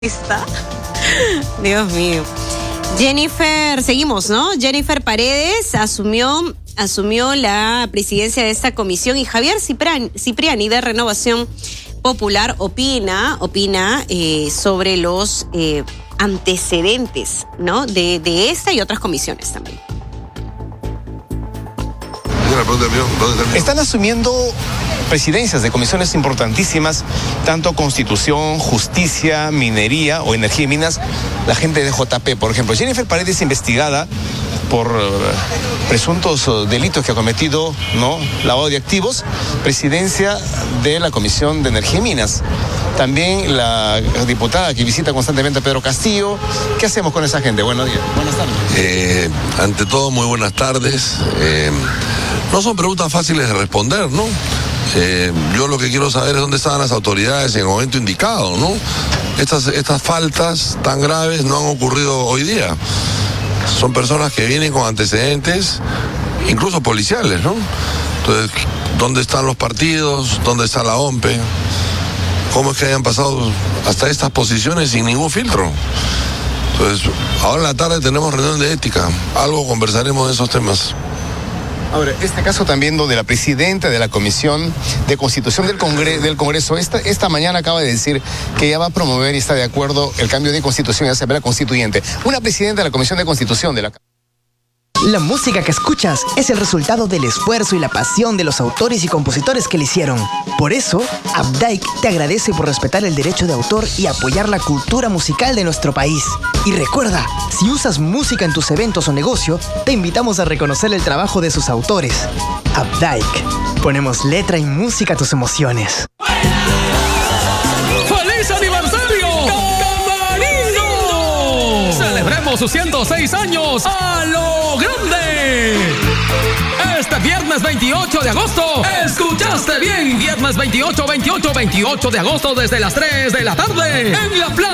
Está. Dios mío. Seguimos, ¿no? Jennifer Paredes asumió la presidencia de esta comisión y Javier Cipriani de Renovación Popular opina sobre los antecedentes, ¿no? de esta y otras comisiones también. Están asumiendo presidencias de comisiones importantísimas, tanto Constitución, Justicia, Minería o Energía y Minas, la gente de JP, por ejemplo. Jennifer Paredes investigada por presuntos delitos que ha cometido, ¿no? Lavado de activos, presidencia de la Comisión de Energía y Minas. También la diputada que visita constantemente a Pedro Castillo. ¿Qué hacemos con esa gente? Buenos días. Buenas tardes. Ante todo, muy buenas tardes. No son preguntas fáciles de responder, ¿no? Yo lo que quiero saber es dónde estaban las autoridades en el momento indicado, ¿no? Estas faltas tan graves no han ocurrido hoy día. Son personas que vienen con antecedentes, incluso policiales, ¿no? Entonces, ¿dónde están los partidos? ¿Dónde está la OMPE? ¿Cómo es que hayan pasado hasta estas posiciones sin ningún filtro? Entonces, ahora en la tarde tenemos reunión de ética. Algo conversaremos de esos temas. Ahora, este caso también donde la presidenta de la Comisión de Constitución del Congreso esta mañana acaba de decir que ya va a promover y está de acuerdo el cambio de Constitución y Asamblea Constituyente. Una presidenta de la Comisión de Constitución de la... La música que escuchas es el resultado del esfuerzo y la pasión de los autores y compositores que la hicieron. Por eso, Updike te agradece por respetar el derecho de autor y apoyar la cultura musical de nuestro país. Y recuerda, si usas música en tus eventos o negocio, te invitamos a reconocer el trabajo de sus autores. Updike. Ponemos letra y música a tus emociones. ¡Feliz aniversario! ¡Camarino! ¡Celebremos sus 106 años a lo grande! Este viernes 28 de agosto, ¿escuchaste bien? Viernes 28 de agosto desde las 3 de la tarde en la plaza